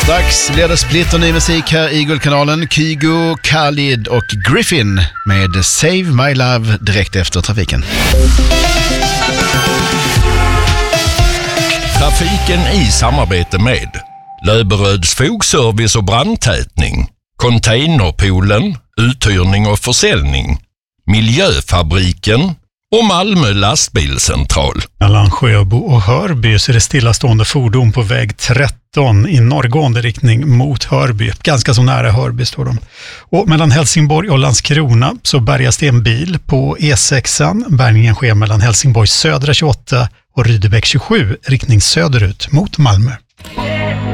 Strax blir det splitter ny musik här i Guldkanalen. Kygo, Khalid och Griffin med Save My Love direkt efter trafiken. Trafiken i samarbete med Löberöds fogservice och brandtätning, Containerpoolen, uthyrning och försäljning, Miljöfabriken och Malmö lastbilscentral. Mellan Sjöbo och Hörby så är det stillastående fordon på väg 13 i norrgående riktning mot Hörby. Ganska så nära Hörby står de. Och mellan Helsingborg och Landskrona så bärgas det en bil på E6. Bärgningen sker mellan Helsingborgs södra 28 och Rydebäck 27 riktning söderut mot Malmö.